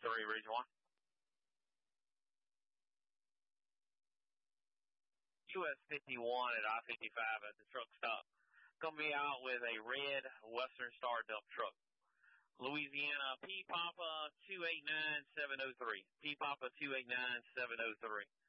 Region 1. US 51 at I-55 at the truck stop. Going to be out with a red Western Star dump truck. Louisiana, P Papa 289703. P Papa 289703.